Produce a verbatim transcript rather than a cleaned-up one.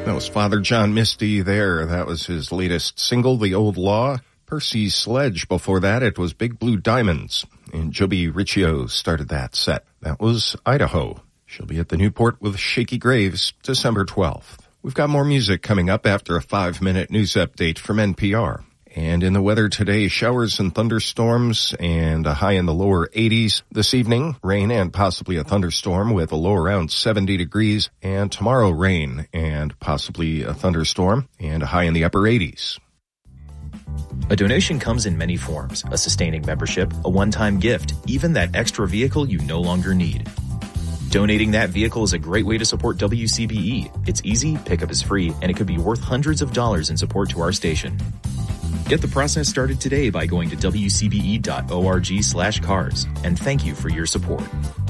That was Father John Misty there. That was his latest single, The Old Law. Percy Sledge before that, it was Big Blue Diamonds. And Joby Riccio started that set. That was Idaho. She'll be at the Newport with Shaky Graves, December twelfth. We've got more music coming up after a five-minute news update from N P R. And in the weather today, showers and thunderstorms and a high in the lower eighties. This evening, rain and possibly a thunderstorm with a low around seventy degrees. And tomorrow, rain and possibly a thunderstorm and a high in the upper eighties. A donation comes in many forms: a sustaining membership, a one-time gift, even that extra vehicle you no longer need. Donating that vehicle is a great way to support W C B E. It's easy, pickup is free, and it could be worth hundreds of dollars in support to our station. Get the process started today by going to W C B E dot org slash cars. And thank you for your support.